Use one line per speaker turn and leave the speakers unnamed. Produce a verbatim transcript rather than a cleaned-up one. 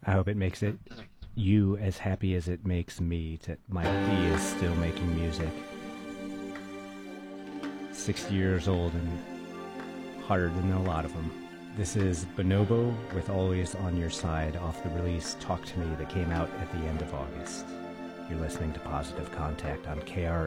I hope it makes it you as happy as it makes me that Mike D is still making music. sixty years old and harder than a lot of them. This is Bonobo with Always on Your Side off the release Talk to Me that came out at the end of August. You're listening to Positive Contact on K R